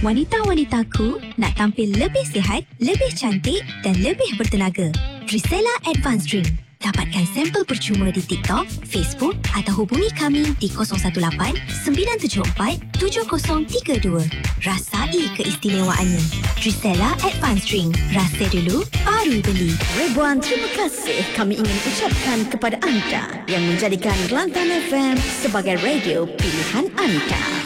Wanita-wanitaku nak tampil lebih sihat, lebih cantik dan lebih bertenaga. Trisella Advanced Drink. Dapatkan sampel percuma di TikTok, Facebook atau hubungi kami di 018-974-7032. Rasai keistimewaannya. Trisella Advanced Drink. Rasa dulu, baru beli. Ribuan terima kasih kami ingin ucapkan kepada anda yang menjadikan Kelantan FM sebagai radio pilihan anda.